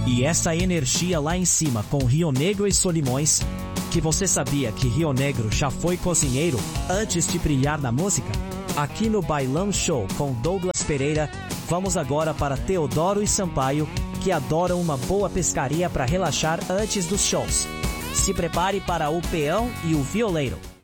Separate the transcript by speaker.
Speaker 1: E essa energia lá em cima com Rio Negro e Solimões, que você sabia que Rio Negro já foi cozinheiro antes de brilhar na música? Aqui no Bailão Show com Douglas Pereira, vamos agora para Teodoro e Sampaio, que adoram uma boa pescaria para relaxar antes dos shows. Se prepare para o peão e o violeiro.